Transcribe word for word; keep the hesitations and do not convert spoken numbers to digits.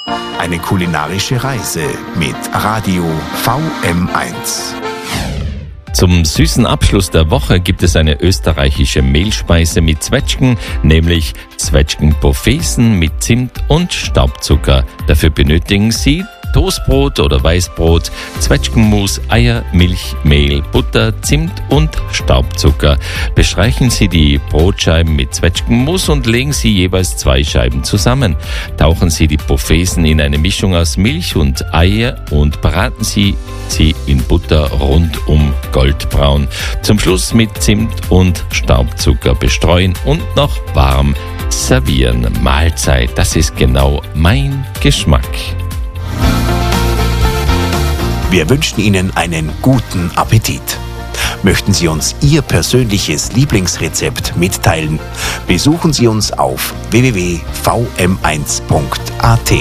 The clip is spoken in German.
Eine kulinarische Reise mit Radio V M eins. Zum süßen Abschluss der Woche gibt es eine österreichische Mehlspeise mit Zwetschgen, nämlich Zwetschgenbuffeten mit Zimt und Staubzucker. Dafür benötigen Sie Toastbrot oder Weißbrot, Zwetschgenmus, Eier, Milch, Mehl, Butter, Zimt und Staubzucker. Bestreichen Sie die Brotscheiben mit Zwetschgenmus und legen Sie jeweils zwei Scheiben zusammen. Tauchen Sie die Buffeten in eine Mischung aus Milch und Eier und braten Sie sie in Butter rundum goldbraun. Zum Schluss mit Zimt und Staubzucker bestreuen und noch warm servieren. Mahlzeit, das ist genau mein Geschmack. Wir wünschen Ihnen einen guten Appetit. Möchten Sie uns Ihr persönliches Lieblingsrezept mitteilen? Besuchen Sie uns auf w w w punkt v m eins punkt a t.